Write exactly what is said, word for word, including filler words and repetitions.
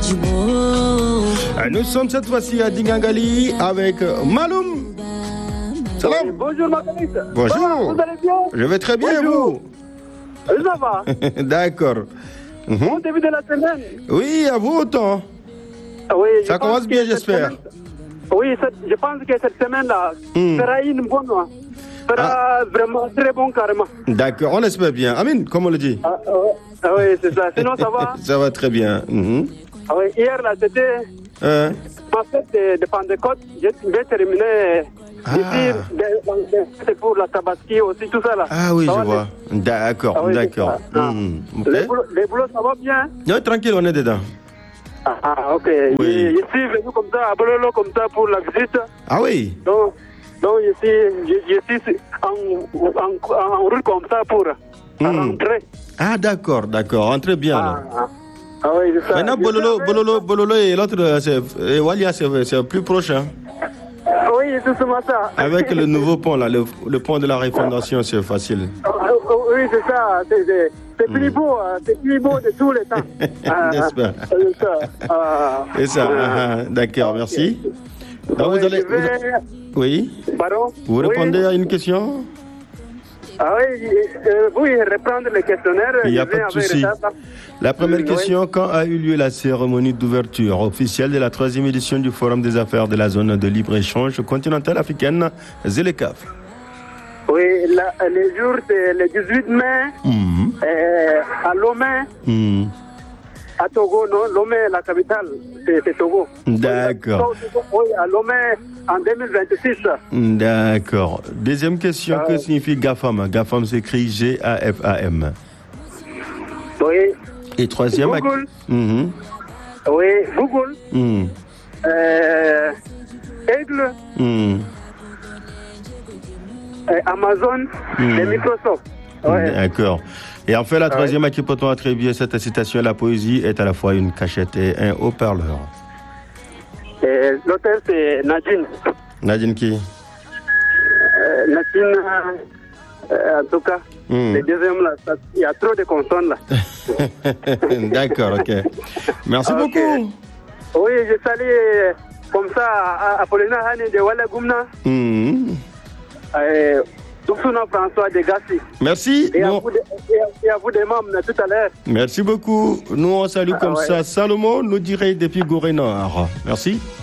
Nous sommes cette fois-ci à Dingangali avec Maloum. Salam. Oui, bonjour Marguerite. Bonjour. Voilà, vous allez bien? Je vais très bien, bonjour. vous? Ça va. D'accord. Mm-hmm. Bon début de la semaine. Oui, à vous autant. Oui, ça commence bien, j'espère. Semaine... Oui, je pense que cette semaine-là mm. sera une bonne. Sera ah. vraiment très bon carrément. D'accord, on espère bien. Amin, comme on le dit. Ah, ah, oui, c'est ça. Sinon, ça va? Ça va très bien. Mm-hmm. Ah, oui, hier, là, c'était euh. ma fête de, de Pentecôte. J'ai terminé. Ah. C'est pour la tabaski aussi, tout ça là. Ah oui, ça je vois. D'accord, ah, oui, d'accord. Mmh. Okay. Les, boulots, les boulots, ça va bien? Non, tranquille, on est dedans. Ah, ok. Oui. Je suis venu comme ça, à Bololo, comme ça, pour la visite. Ah oui? Donc, donc je, suis, je, je suis en, en, en route comme ça pour mmh. rentrer. Ah, d'accord, d'accord. Rentrez bien, ah, là. Ah oui, c'est ça. Maintenant, Bololo, Bololo, Bololo et l'autre, c'est Walia, c'est plus proche, hein? Oui, c'est seulement ça. Avec le nouveau pont, là, le, le pont de la Refondation, c'est facile. Oui, c'est ça. C'est plus beau, c'est plus beau de tous les temps. N'est-ce pas? C'est ça. Ah, c'est ça. Ah, d'accord, merci. Donc, oui, vous allez. vais... vous... Oui. Pardon? Vous répondez oui. à une question? Ah oui, euh, oui, reprendre le questionnaire. Il n'y a pas de souci. La première question, oui. Quand a eu lieu la cérémonie d'ouverture officielle de la troisième édition du Forum des affaires de la zone de libre-échange continentale africaine, ZLECAf? Oui, la, le jour, c'est le dix-huit mai, mm-hmm. euh, à Lomé, mm. à Togo, non, Lomé, la capitale, c'est Togo. D'accord. Oui, à Lomé, en deux mille vingt-six. D'accord. Deuxième question, ah, que signifie GAFAM? GAFAM s'écrit G A F A M. Oui. Et troisième... Google. Mm-hmm. Oui, Google. Mm. Euh, Aigle. Mm. Euh, Amazon mm. et Microsoft. Ouais. D'accord. Et enfin, la troisième à qui peut-on attribuer cette citation à la poésie est à la fois une cachette et un haut-parleur. L'auteur, c'est Nadine. Nadine qui? euh, Nadine, euh, en tout cas, mm. le deuxième, là, il y a trop de consonnes, là. D'accord, ok. Merci okay. beaucoup. Oui, je salue comme ça Apollinaire Hani de Walla Goumna. Mm. Euh, François de Gassi. Merci. Et, non. à vous de, et à vous des membres tout à l'heure. Merci beaucoup. Nous on salue ah, comme ouais. ça Salomon, nous dirait depuis Gorée Nord. Merci.